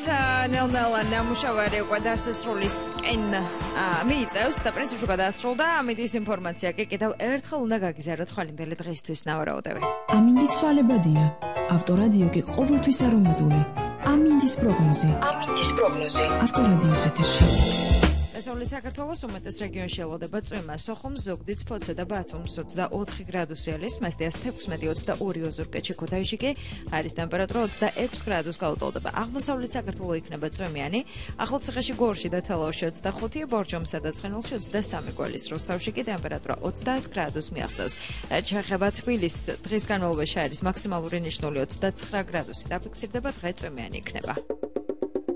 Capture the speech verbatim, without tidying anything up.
ნელ-ნელა ნამუშევარი უკვე დასასრულისკენ მიიწევს და პრინციპში გადაასრულდა. ამის ინფორმაცია კი კიდევ ერთხელ უნდა გაგიზარდოთ ხვალინდელი დღისთვის ნავარაუდები. ამინდი ცვალებადია. ავტორადიო კი ყოველთვის არომატული. ამინდის პროგნოზი. ამინდის პროგნოზი. ავტორადიოს ეთერში. დასავლეთ საქართველოს უმეტეს რეგიონში ელოდება წვიმა. სოხუმ, ზუგდიდ, ფოცე და ბათუმს ოცდაოთხი გრადუსი არის, მასტიას თექვსმეტი ოცდაორი ოზურგეთში, ქუთაისში კი არის ტემპერატურა ოცდაექვსი გრადუსს გაუტოლდება. აღმოსავლეთ საქართველო იქნება წვიმიანი, ახალციხეში, გორში და თელავში ოცდახუთი, ბორჯომსა და ცხინვალში ოცდასამი, გველის როსტოვში კი ტემპერატურა ოცდაათ გრადუსს მიაღწევს. რაც შეეხება თბილისს, დღის განმავლობაში არის მაქსიმალური ნიშნული ოცდაცხრა გრადუსი, დაფიქსირდება დღე წვიმიანი იქნება.